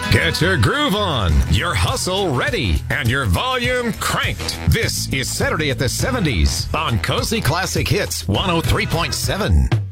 Get your groove on, your hustle ready, and your volume cranked. This is Saturday at the 70s on Cozy Classic Hits 103.7.